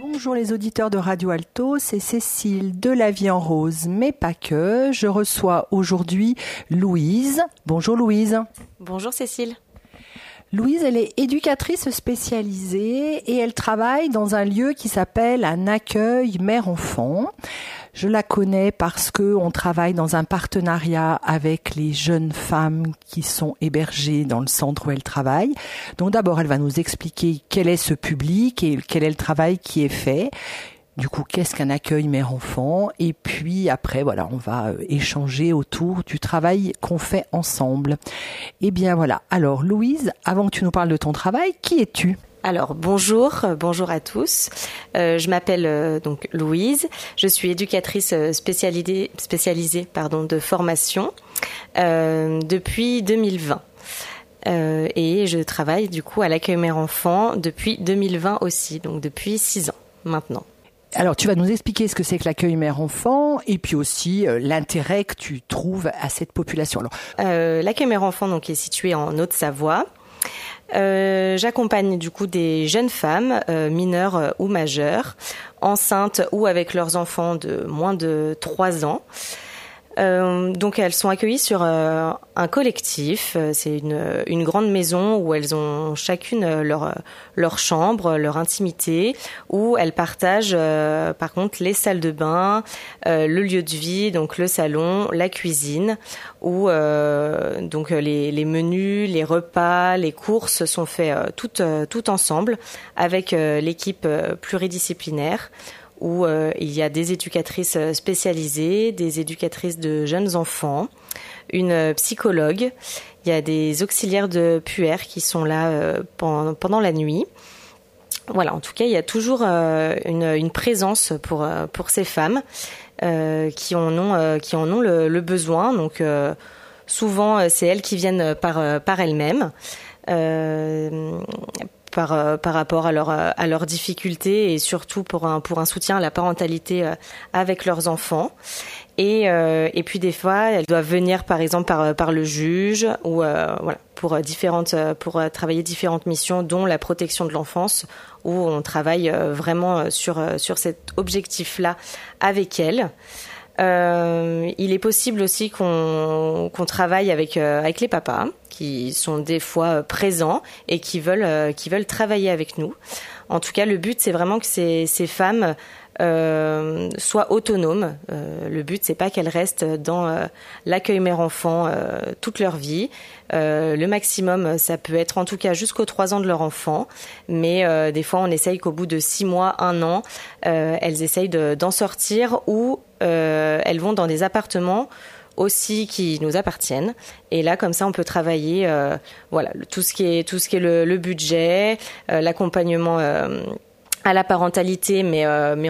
Bonjour les auditeurs de Radio Alto, c'est Cécile de La Vie en Rose, mais pas que. Je reçois aujourd'hui Louise. Bonjour Louise. Bonjour Cécile. Louise, elle est éducatrice spécialisée et elle travaille dans un lieu qui s'appelle un accueil mère-enfant. Je la connais parce que on travaille dans un partenariat avec les jeunes femmes qui sont hébergées dans le centre où elle travaille. Donc d'abord, elle va nous expliquer quel est ce public et quel est le travail qui est fait. Du coup, qu'est-ce qu'un accueil mère-enfant? Et puis après, voilà, on va échanger autour du travail qu'on fait ensemble. Eh bien voilà. Alors Louise, avant que tu nous parles de ton travail, qui es-tu? Alors bonjour à tous. Je m'appelle donc Louise. Je suis éducatrice spécialisée de formation depuis 2020. Et je travaille du coup à l'accueil mère-enfant depuis 2020 aussi, donc depuis 6 ans maintenant. Alors, tu vas nous expliquer ce que c'est que l'accueil mère-enfant et puis aussi l'intérêt que tu trouves à cette population. Alors, l'accueil mère-enfant donc est situé en Haute-Savoie. J'accompagne du coup des jeunes femmes mineures ou majeures, enceintes ou avec leurs enfants de moins de 3 ans. Donc elles sont accueillies sur un collectif. C'est une grande maison où elles ont chacune leur chambre, leur intimité, où elles partagent par contre les salles de bain, le lieu de vie, donc le salon, la cuisine, où donc les menus, les repas, les courses sont faits tout ensemble avec l'équipe pluridisciplinaire, où il y a des éducatrices spécialisées, des éducatrices de jeunes enfants, une psychologue, il y a des auxiliaires de puère qui sont là pendant la nuit. Voilà, en tout cas, il y a toujours une présence pour ces femmes qui en ont le besoin. Donc souvent, c'est elles qui viennent par elles-mêmes. Par rapport à leurs difficultés et surtout pour un soutien à la parentalité avec leurs enfants. Et puis des fois, elles doivent venir par exemple par le juge ou voilà pour travailler différentes missions, dont la protection de l'enfance, où on travaille vraiment sur cet objectif-là avec elles. Il est possible aussi qu'on travaille avec les papas qui sont des fois présents et qui veulent travailler avec nous. En tout cas, le but c'est vraiment que ces femmes soient autonomes. Le but c'est pas qu'elles restent dans l'accueil mère-enfant toute leur vie. Le maximum, ça peut être en tout cas jusqu'aux 3 ans de leur enfant, mais des fois on essaye qu'au bout de 6 mois, 1 an, elles essayent d'en sortir, ou elles vont dans des appartements aussi qui nous appartiennent. Et là, comme ça, on peut travailler voilà, tout ce qui est le budget, l'accompagnement à la parentalité, mais